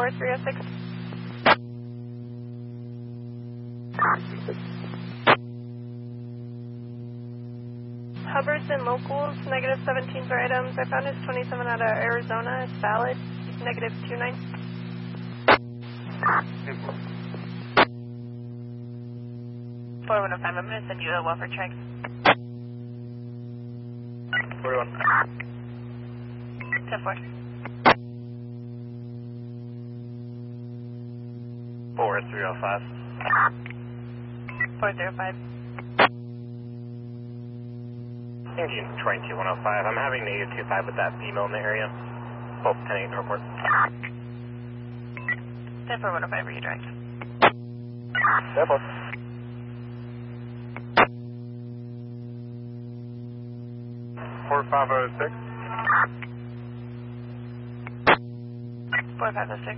4306. Hubbards and locals, negative 17 for items. I found his 27 out of Arizona. It's valid. Negative 29. 4105, I'm going to send you a welfare check. 41. 10-4. 4305. 4305. Indian 22105. I'm having negative 25 with that female in the area. Both 10-8 report. 10-4-105, are you direct? 10-4. 4506. 4506.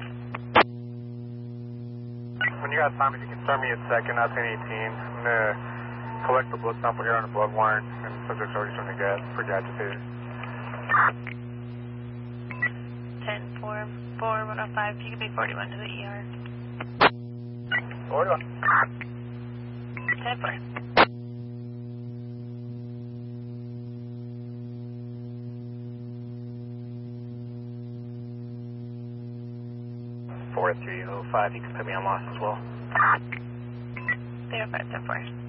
When you got time, if you can send me a second, that's an 18. I'm going to collect the blood sample here on the blood wire, and subject's already starting to get pretty agitated. 10-4-105, you can be 41 to the ER. 41. 10-4. 4305, you can put me on loss as well. 05, 10-4.